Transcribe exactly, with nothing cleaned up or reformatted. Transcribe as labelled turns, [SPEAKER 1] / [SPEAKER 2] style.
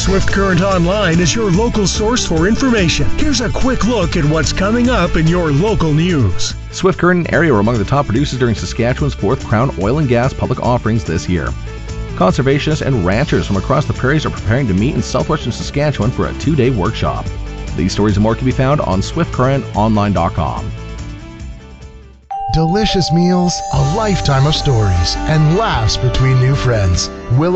[SPEAKER 1] Swift Current Online is your local source for information. Here's a quick look at what's coming up in your local news.
[SPEAKER 2] Swift Current and Area were among the top producers during Saskatchewan's fourth Crown Oil and Gas public offerings this year. Conservationists and ranchers from across the prairies are preparing to meet in southwestern Saskatchewan for a two-day workshop. These stories and more can be found on swift current online dot com.
[SPEAKER 3] Delicious meals, a lifetime of stories, and laughs between new friends. Will